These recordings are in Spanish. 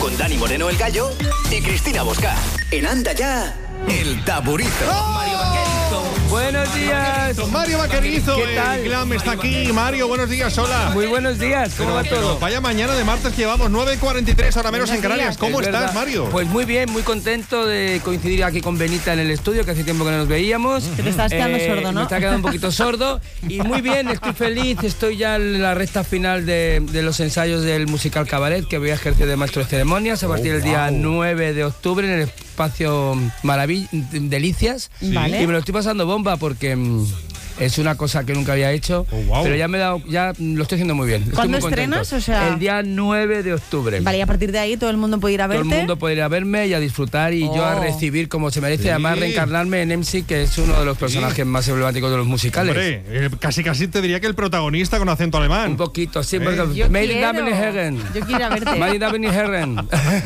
con Dani Moreno el Gallo y Cristina Bosca. En Anda Ya, El Taburito. Mario Vaquerizo. Buenos días. Mario Vaquerizo. ¿Qué tal? El glam está aquí. Mario, buenos días, hola. Muy buenos días, ¿cómo va todo? Vaya mañana de martes que llevamos 9:43, ahora menos en Canarias. ¿Cómo estás, Mario? Pues muy bien, muy contento de coincidir aquí con Benita en el estudio, que hace tiempo que no nos veíamos. Te estás quedando sordo, ¿no? Me está quedando un poquito sordo. Y muy bien, estoy feliz, estoy ya en la recta final de los ensayos del musical Cabaret, que voy a ejercer de maestro de ceremonias a partir del día 9 de octubre en el espacio Delicias. Sí. Vale. Y me lo estoy pasando bomba porque es una cosa que nunca había hecho, pero ya lo estoy haciendo muy bien. ¿Cuándo muy estrenas? contento. O sea, el día 9 de octubre. Vale, y a partir de ahí todo el mundo puede ir a verte. Todo el mundo puede ir a verme y a disfrutar y yo a recibir como se merece, además reencarnarme en MC, que es uno de los personajes más emblemáticos de los musicales. Hombre, casi te diría que el protagonista con acento alemán. Un poquito, sí, porque Yo Made in quiero. Copenhagen. Yo quiero ir a verte. Made in Copenhagen.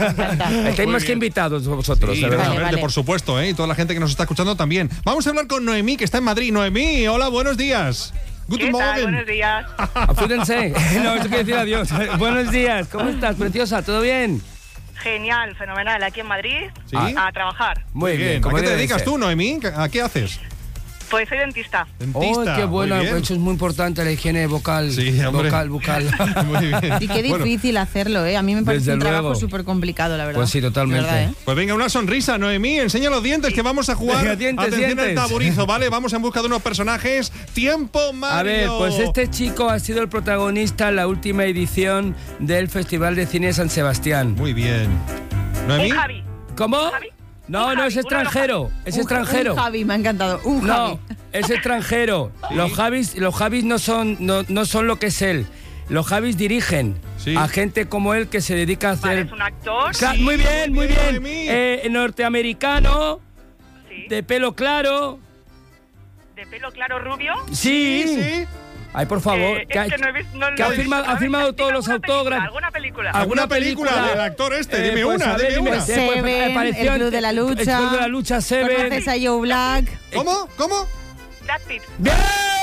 Estáis más que invitados vosotros, Sí, de verdad. vale. Por supuesto, y toda la gente que nos está escuchando también. Vamos a hablar con Noemí, que está en Madrid. Noemí, hola, buenos días. ¿Qué tal? Buenos días. Apúrense. No, eso quiere decir adiós. Buenos días, ¿cómo estás, preciosa? ¿Todo bien? Genial, fenomenal. Aquí en Madrid, ¿Sí? a trabajar. Muy bien. ¿A qué te debe dedicas ser. tú, Noemí? ¿A qué haces? Pues soy dentista. Dentista. Oh, qué bueno, muy bien. eso es muy importante, la higiene vocal. Sí, hombre. Bucal. Muy bien. Y qué difícil hacerlo, ¿eh? A mí me parece Desde un trabajo luego. súper complicado, la verdad. Pues sí, totalmente. De verdad, ¿eh? Pues venga, una sonrisa, Noemí. Enseña los dientes que vamos a jugar. Venga, dientes, Atención al dientes. taburizo, ¿vale? Vamos en busca de unos personajes. ¡Tiempo, Mario! A ver, pues este chico ha sido el protagonista en la última edición del Festival de Cine de San Sebastián. Muy bien. ¿Noemí? Un Javi. ¿Cómo? ¿Javi? No, Un no, Javi, es extranjero. Es extranjero. Un Javi, me ha encantado. Un No, Javi. es extranjero. Los Javis no son lo que es él. Los Javis dirigen Sí. a gente como él que se dedica a Vale, hacer... es un actor. Sí, muy bien, muy bien. Noemí. Norteamericano, Sí. de pelo claro. De pelo claro rubio. Sí. Ay, por favor. Es que no he visto. No, que ha no he visto. firmado- ha firmado todos los autógrafos. ¿Alguna película? ¿Alguna película del actor este? Dime pues, una, a ver, dime una. Seven, apareció El Club de la Lucha. El Club de la Lucha, Seven. ¿Conoces a Joe Black? ¿Cómo? Brad Pitt. ¡Bien!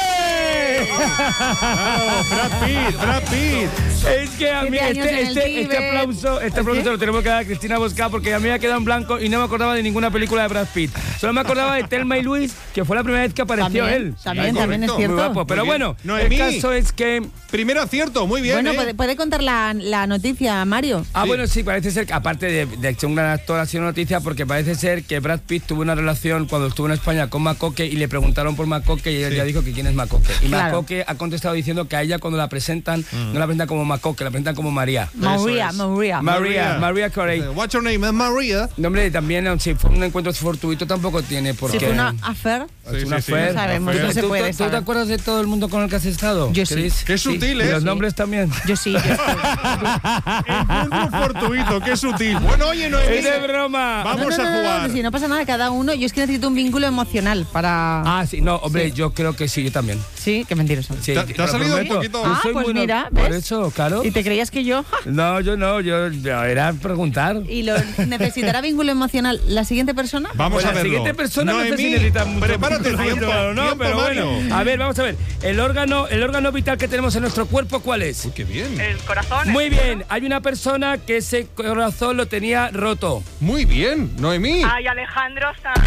Brad Pitt. Es que a mí 7 años en el este Tíbet. aplauso se lo tenemos que dar a Cristina Bosca porque a mí me ha quedado en blanco y no me acordaba de ninguna película de Brad Pitt. Solo me acordaba de Thelma y Luis, que fue la primera vez que apareció él. También es correcto. cierto. Muy guapo. Pero Muy bien. bueno, Noemí. el caso es que... Primer acierto, muy bien. Bueno, ¿puede contar la noticia, Mario? Bueno, sí, parece ser que aparte de ser un gran actor ha sido noticia porque parece ser que Brad Pitt tuvo una relación cuando estuvo en España con Macoque y le preguntaron por Macoque y él ya dijo que quién es Macoque. Y Claro. Macoque ha contestado diciendo que a ella cuando la presentan no la presentan como Macoque, la presentan como María. María Carey. What's your name? Maria. No, hombre, también si fue un encuentro fortuito tampoco tiene por Si qué. fue una affair. Es una Sí, affair. No sabemos, no se puede ¿Tú te saber. acuerdas de todo el mundo con el que has estado? Yo sí. Chris? Qué sutil, ¿Y ¿eh? los Sí. nombres también? Yo sí. Encuentro fortuito, qué sutil. Bueno, oye, Noemí. ¡Es de broma! Vamos a jugar. Si no pasa nada, cada uno. Yo es que necesito un vínculo emocional para. Ah, sí, no, hombre, Sí. yo creo que sí, yo también. Sí, qué mentiroso. Sí, ¿Te ha lo salido un prometo. poquito? Yo Ah, soy pues muy mira, Por ¿ves? eso, claro. ¿Y te creías que yo? No, yo era preguntar. ¿Y lo necesitará vínculo emocional la siguiente persona? Vamos Pues a la verlo. siguiente persona no sé Noemí, si necesita mucho prepárate el tiempo. no, Tiempo, pero Mario. bueno. A ver, vamos a ver. El órgano vital que tenemos en nuestro cuerpo, ¿cuál es? Uy, qué bien. El corazón. Muy bien. Hay una persona que ese corazón lo tenía roto. Muy bien, Noemí. Ay, Alejandro Sanz.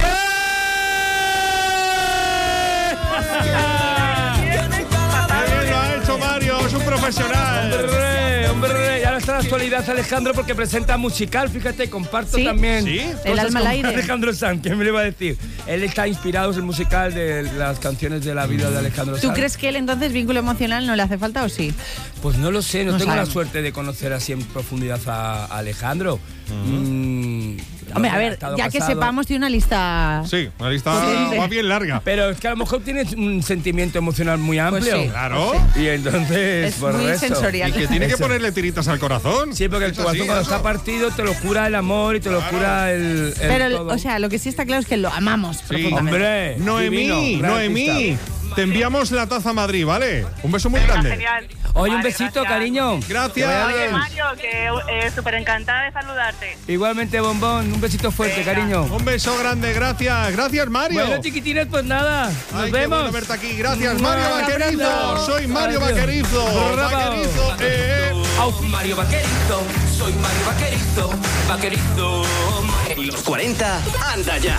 Bien lo ha hecho Mario, es un profesional. Hombre, y ahora está en la actualidad Alejandro porque presenta musical, fíjate, comparto ¿Sí? también. ¿Sí? El cosas alma al con aire. Alejandro Sanz, ¿qué me le iba a decir? Él está inspirado en el musical de las canciones de la vida de Alejandro Sanz. ¿Tú crees que él entonces vínculo emocional no le hace falta o sí? Pues no lo sé, no No tengo la sabemos. suerte de conocer así en profundidad a Alejandro. Hombre, a ha ver, estado ya que casado. sepamos, tiene una lista. Sí, una lista Sí. va bien larga. Pero es que a lo mejor tiene un sentimiento emocional muy amplio. sí. Claro. Y entonces, Es por muy eso. sensorial. Y que tiene que Eso. ponerle tiritas al corazón. Sí, porque el Eso corazón sí, cuando eso. está partido te lo cura el amor y te lo cura el Pero, todo. o sea, lo que sí está claro es que lo amamos profundamente. Hombre, Noemí, divino, gran Noemí, artista. te enviamos la taza a Madrid, ¿vale? Un beso muy grande. Genial. Oye, un Vale, besito, gracias. cariño. Gracias. Que vaya Oye, bien. Mario, que súper encantada de saludarte. Igualmente, bombón, un besito fuerte, Venga. cariño. Un beso grande, gracias. Gracias, Mario. Bueno, chiquitines, pues nada, nos Ay, qué vemos. bueno verte aquí. Gracias, Mua, Mario un Vaquerizo. abrazo. Soy Mario Adiós. Vaquerizo. Bravo. Vaquerizo. Mario Vaquerizo, soy Mario Vaquerizo. Vaquerito. En los 40, anda ya.